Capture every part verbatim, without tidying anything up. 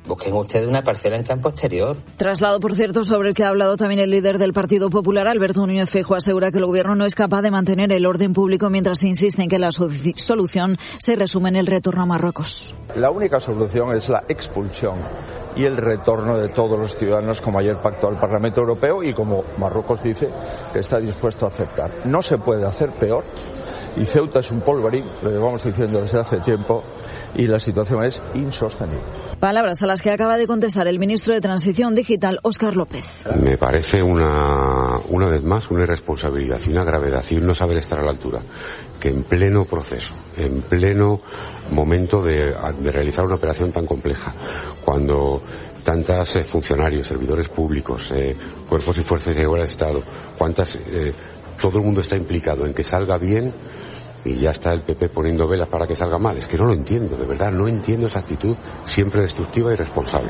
Busquen ustedes una parcela en campo exterior. Traslado, por cierto, sobre el que ha hablado también el líder del Partido Popular, Alberto Núñez Feijóo, asegura que el gobierno no es capaz de mantener el orden público mientras insiste en que la solución se resume en el retorno a Marruecos. La única solución es la expulsión y el retorno de todos los ciudadanos, como ayer pactó el Parlamento Europeo y como Marruecos dice que está dispuesto a aceptar. No se puede hacer peor y Ceuta es un polvorín, lo llevamos diciendo desde hace tiempo, y la situación es insostenible. Palabras a las que acaba de contestar el ministro de Transición Digital, Óscar López. Me parece una, una vez más una irresponsabilidad y una gravedad y un no saber estar a la altura, que en pleno proceso, en pleno momento de, de realizar una operación tan compleja, cuando tantos eh, funcionarios, servidores públicos, eh, cuerpos y fuerzas de seguridad del Estado, cuántas, eh, todo el mundo está implicado en que salga bien, y ya está el P P poniendo velas para que salga mal. Es que no lo entiendo, de verdad, no entiendo esa actitud siempre destructiva y irresponsable.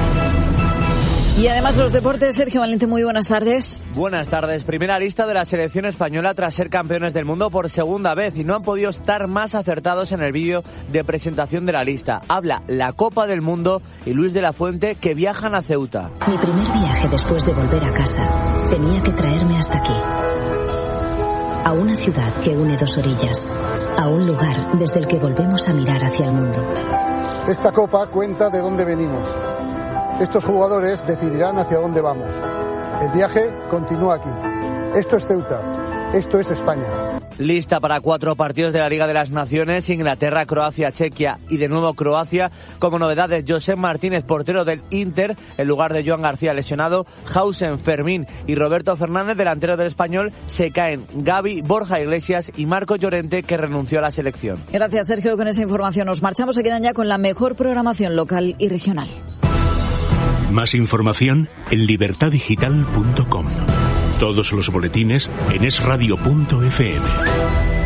Y además los deportes, Sergio Valente, muy buenas tardes. Buenas tardes. Primera lista de la selección española tras ser campeones del mundo por segunda vez y no han podido estar más acertados en el vídeo de presentación de la lista. Habla la Copa del Mundo y Luis de la Fuente, que viajan a Ceuta. Mi primer viaje después de volver a casa tenía que traerme hasta aquí. A una ciudad que une dos orillas, a un lugar desde el que volvemos a mirar hacia el mundo. Esta copa cuenta de dónde venimos. Estos jugadores decidirán hacia dónde vamos. El viaje continúa aquí. Esto es Ceuta. Esto es España. Lista para cuatro partidos de la Liga de las Naciones: Inglaterra, Croacia, Chequia y de nuevo Croacia. Como novedades, Josep Martínez, portero del Inter, en lugar de Joan García lesionado. Hausen, Fermín y Roberto Fernández, delantero del Español. Se caen Gavi, Borja Iglesias y Marco Llorente, que renunció a la selección. Gracias, Sergio. Con esa información nos marchamos. Se quedan ya con la mejor programación local y regional. Más información en libertad digital punto com. Todos los boletines en es radio punto efe eme.